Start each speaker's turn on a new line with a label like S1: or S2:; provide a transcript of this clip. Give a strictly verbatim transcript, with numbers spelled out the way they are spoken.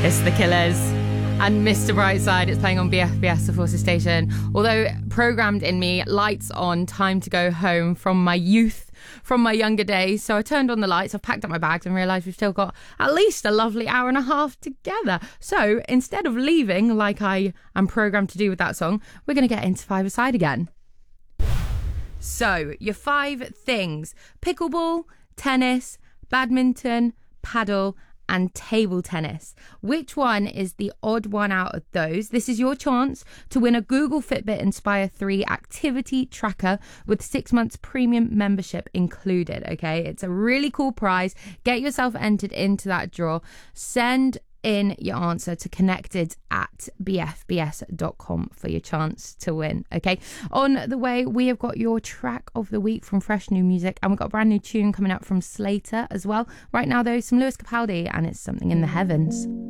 S1: It's The Killers and Mister Brightside. It's playing on B F B S, the Forces station. Although programmed in me, lights on, time to go home from my youth, from my younger days. So I turned on the lights, I've packed up my bags and realised we've still got at least a lovely hour and a half together. So instead of leaving like I am programmed to do with that song, we're going to get into five-a-side again. So your five things: pickleball, tennis, badminton, paddle, and table tennis. Which one is the odd one out of those? This is your chance to win a Google Fitbit Inspire three activity tracker with six months premium membership included. Okay, it's a really cool prize. Get yourself entered into that draw. Send in your answer to connected at b f b s dot com for your chance to win. Okay, on the way we have got your track of the week from Fresh New Music, and we've got a brand new tune coming up from Slater as well. Right now though, some Lewis Capaldi, and it's Something in the Heavens.